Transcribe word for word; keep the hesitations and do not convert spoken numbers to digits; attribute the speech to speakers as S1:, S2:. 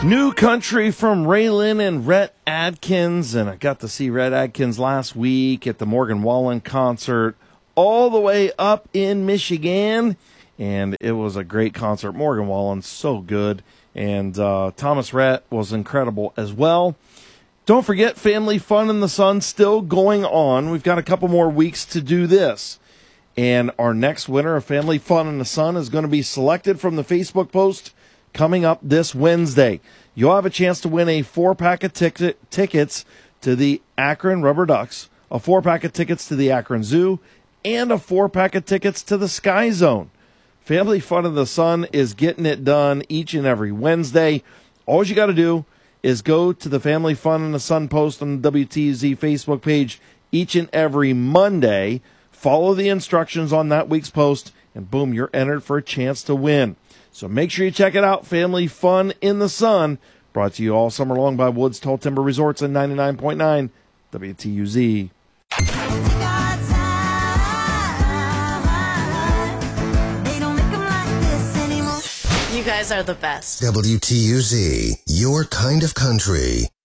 S1: New country from Raylan and Rhett Adkins, and I got to see Rhett Adkins last week at the Morgan Wallen concert all the way up in Michigan, and it was a great concert. Morgan Wallen, so good, and uh, Thomas Rhett was incredible as well. Don't forget, Family Fun in the Sun still going on. We've got a couple more weeks to do this, and our next winner of Family Fun in the Sun is going to be selected from the Facebook post coming up this Wednesday. You'll have a chance to win a four-pack of tic- tickets to the Akron Rubber Ducks, a four-pack of tickets to the Akron Zoo, and a four-pack of tickets to the Sky Zone. Family Fun in the Sun is getting it done each and every Wednesday. All you got to do is go to the Family Fun in the Sun post on the W T U Z Facebook page each and every Monday. Follow the instructions on that week's post, and boom, you're entered for a chance to win. So make sure you check it out, Family Fun in the Sun, brought to you all summer long by Woods Tall Timber Resorts and ninety-nine point nine W T U Z.
S2: You guys are the best.
S3: W T U Z, your kind of country.